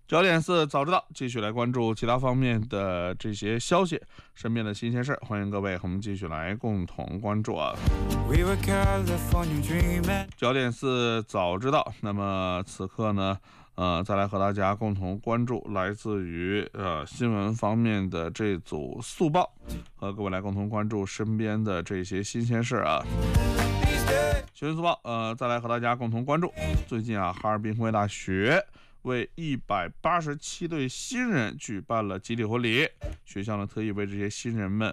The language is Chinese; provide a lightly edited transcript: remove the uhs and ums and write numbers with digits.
焦点4早知道，继续来关注其他方面的这些消息，身边的新鲜事儿，欢迎各位和我们继续来共同关注啊。焦点4早知道，那么此刻呢，再来和大家共同关注来自于新闻方面的这组速报，和各位来共同关注身边的这些新鲜事儿啊。新闻速报，再来和大家共同关注，最近啊，哈尔滨工业大学为187对新人举办了集体婚礼，学校呢特意为这些新人们